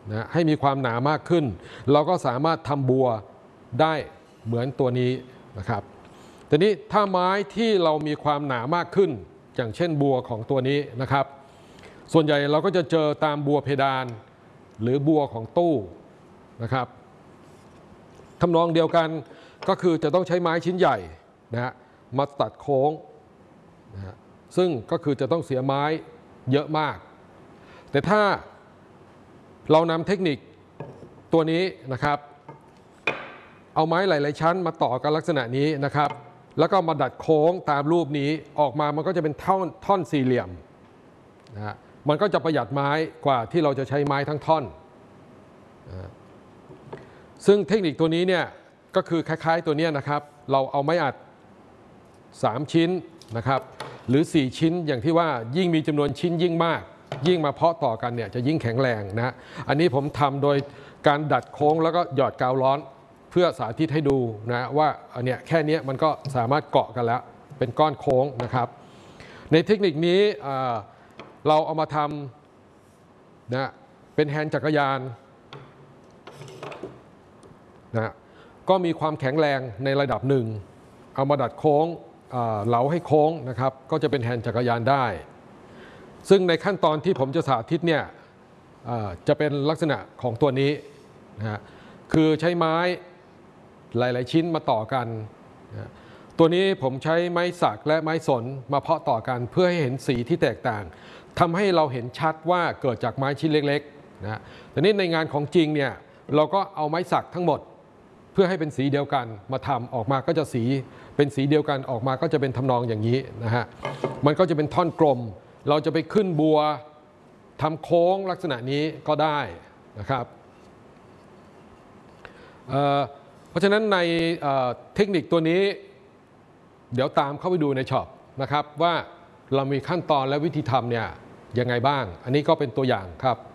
นะให้มีความหนามากขึ้นเราก็สามารถทำบัวได้เหมือนตัวนี้นะครับทีนี้ถ้าไม้ที่เรามีความหนามากขึ้นอย่างเช่นบัวของตัวนี้นะครับส่วนใหญ่เราก็จะเจอตามบัวเพดานหรือบัวของตู้นะครับทำนองเดียวกันก็คือจะต้องใช้ไม้ชิ้นใหญ่นะฮะมาตัดโค้งนะฮะซึ่งก็คือจะต้องเสียไม้เยอะมากแต่ถ้าเรานำเทคนิคตัวนี้นะครับเอาไม้หลายๆชั้นมาต่อกันลักษณะนี้นะครับแล้วก็มาดัดโค้งตามรูปนี้ออกมามันก็จะเป็นท่อนสี่เหลี่ยมนะฮะมันก็จะประหยัดไม้กว่าที่เราจะใช้ไม้ทั้งท่อนนะซึ่งเทคนิคตัวนี้เนี่ยก็คือคล้ายๆตัวนี้นะครับเราเอาไม้อัด3ชิ้นนะครับหรือ4ชิ้นอย่างที่ว่ายิ่งมีจำนวนชิ้นยิ่งมากยิ่งมาเพาะต่อกันเนี่ยจะยิ่งแข็งแรงนะอันนี้ผมทำโดยการดัดโค้งแล้วก็หยอดกาวร้อนเพื่อสาธิตให้ดูนะว่าอันเนี้ยแค่นี้มันก็สามารถเกาะกันแล้วเป็นก้อนโค้งนะครับในเทคนิคนี้เราเอามาทำนะเป็นแฮนด์จักรยานนะก็มีความแข็งแรงในระดับหนึ่งเอามาดัดโค้งเหลาให้โค้งนะครับก็จะเป็นแฮนด์จักรยานได้ซึ่งในขั้นตอนที่ผมจะสาธิตเนี่ยจะเป็นลักษณะของตัวนี้นะคือใช้ไม้หลายๆชิ้นมาต่อกันนะตัวนี้ผมใช้ไม้สักและไม้สนมาเพาะต่อกันเพื่อให้เห็นสีที่แตกต่างทำให้เราเห็นชัดว่าเกิดจากไม้ชิ้นเล็กๆนะแต่นี้ในงานของจริงเนี่ยเราก็เอาไม้สักทั้งหมดเพื่อให้เป็นสีเดียวกันมาทำออกมาก็จะสีเป็นสีเดียวกันออกมาก็จะเป็นทำนองอย่างนี้นะฮะมันก็จะเป็นท่อนกลมเราจะไปขึ้นบัวทำโค้งลักษณะนี้ก็ได้นะครับเพราะฉะนั้นในเทคนิคตัวนี้เดี๋ยวตามเข้าไปดูในช็อปนะครับว่าเรามีขั้นตอนและวิธีทำเนี่ยยังไงบ้างอันนี้ก็เป็นตัวอย่างครับ